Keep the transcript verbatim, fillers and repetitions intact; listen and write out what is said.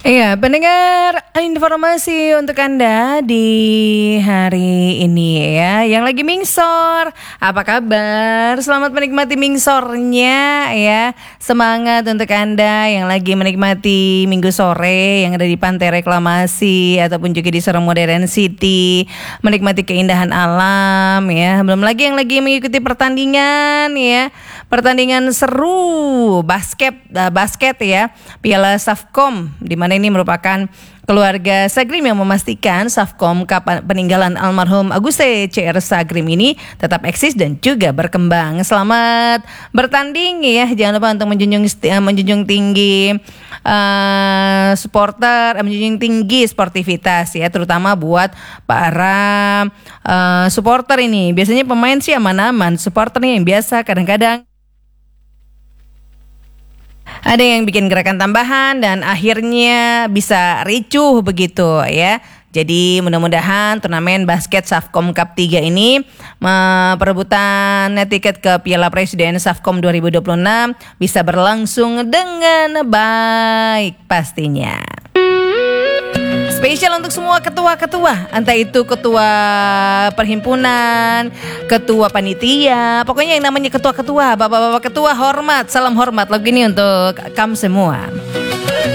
Iya, pendengar informasi untuk Anda di hari ini ya, yang lagi mingsor. Apa kabar? Selamat menikmati mingsornya ya. Semangat untuk Anda yang lagi menikmati minggu sore yang ada di Pantai Reklamasi ataupun juga di Sorong Modern City, menikmati keindahan alam ya. Belum lagi yang lagi mengikuti pertandingan ya. Pertandingan seru basket uh, basket ya, Piala Safcom, di mana ini merupakan keluarga Sagrim yang memastikan Safcom Cup peninggalan almarhum Aguste C R Sagrim ini tetap eksis dan juga berkembang. Selamat bertanding ya. Jangan lupa untuk menjunjung menjunjung tinggi uh, supporter, menjunjung tinggi sportivitas ya, terutama buat para uh, supporter ini. Biasanya pemain sih aman-aman, supporter nih yang biasa kadang-kadang ada yang bikin gerakan tambahan dan akhirnya bisa ricuh begitu ya. Jadi mudah-mudahan turnamen basket Safcom Cup tiga ini perebutan tiket ke Piala Presiden Safcom dua ribu dua puluh enam bisa berlangsung dengan baik pastinya. Spesial untuk semua ketua-ketua, entah itu ketua perhimpunan, ketua panitia, pokoknya yang namanya ketua-ketua, bapak-bapak ketua, hormat, salam hormat. Lagu ini untuk kamu semua.